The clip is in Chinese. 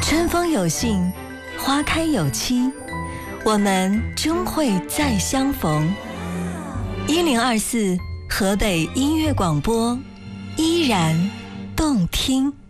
春风有信，花开有期，我们终会再相逢。1024河北音乐广播，依然动听。